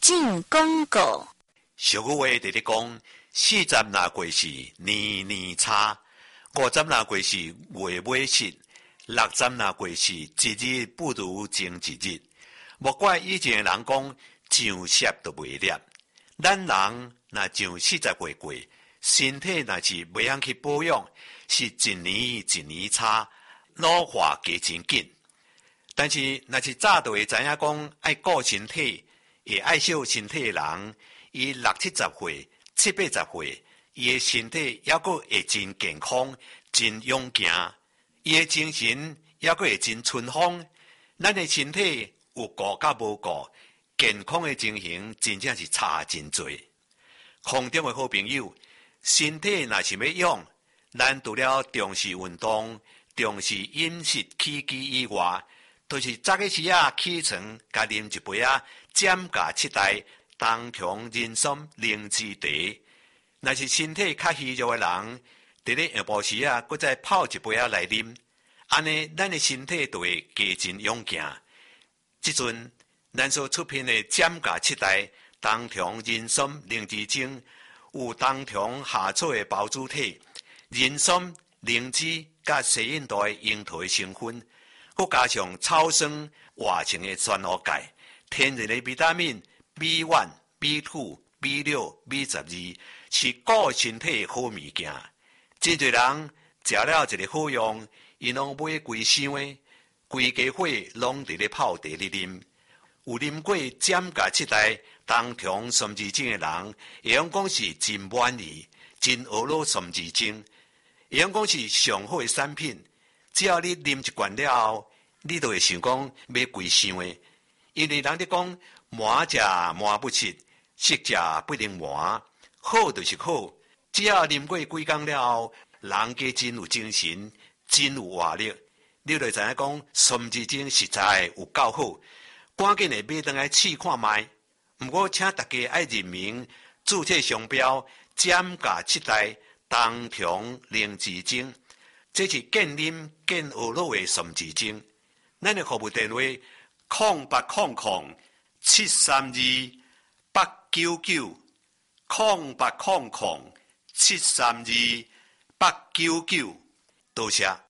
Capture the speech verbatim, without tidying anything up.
进广告。 俗语话直直讲，四十那过是年年差，五十那过是月尾失，六十那过是一日不如前一日。莫怪以前的人讲上舌都袂念，咱人若上四十岁过，身体若是袂晓去保养，是一年一年差，老化加真紧。但是若是早就会知影讲爱顾身体，会爱惜身体的人，伊六七十岁、七八十岁，伊的身体还阁会真健康、真勇健，伊的精神还阁会真春风。咱的身体有顾甲无顾，健康的情形真正是差真多。空中的好朋友，身体若是要养，咱除了重视运动、重视饮食起居以外，就是早起时啊起床，甲啉一杯啊减价七代冬虫人参灵芝茶。若是身体较虚弱的人，伫咧下晡时啊，搁再泡一杯啊来啉，安尼咱的身体就会加真勇健。即阵咱所出品的减价七代冬虫人参灵芝精，有冬虫夏草的包主体、人参、灵芝甲西印度的樱桃的成分。佮加上草酸活性的酸蚵钙，天然的维他命 B 一、B 二、B 六、B 十二，是顾身体的好物件。真侪人食了一个好用，伊拢买规箱的，规家伙拢伫咧泡茶咧啉。有啉过减价七代冬虫参枝精的人，会用讲是真满意，真俄罗参枝精，会用讲是上好的产品。只要你啉一罐了后，你就会想讲买规箱的，因为人哋讲满食满不吃，食食不能满，好就是好。只要啉过几工了后，人家真有精神，真有活力，你就知影讲参枝精实在有够好，赶紧的买回来试看卖。不过请大家爱认明注册商标减价七代冬虫灵芝精。这是健啉健学老的参枝精，咱的服务电话空八空空七三二八九九空八空空七三二八九九，多谢。